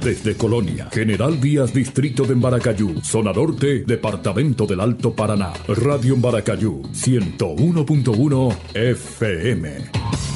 Desde Colonia, General Díaz, Distrito de Embaracayú, Zona Norte, Departamento del Alto Paraná. Radio Embaracayú, 101.1 FM.